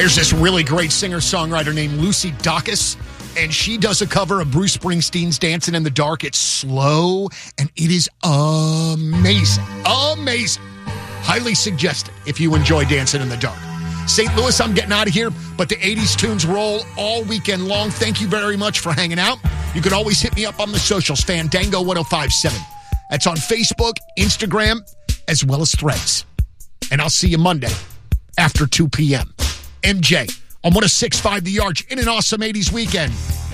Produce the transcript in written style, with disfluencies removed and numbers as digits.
There's this really great singer-songwriter named Lucy Dacus, and she does a cover of Bruce Springsteen's Dancing in the Dark. It's slow, and it is amazing. Amazing. Highly suggested if you enjoy Dancing in the Dark. St. Louis, I'm getting out of here, but the 80s tunes roll all weekend long. Thank you very much for hanging out. You can always hit me up on the socials, Fandango1057. That's on Facebook, Instagram, as well as Threads. And I'll see you Monday after 2 p.m. MJ on 106.5 The Arch in an awesome 80s weekend.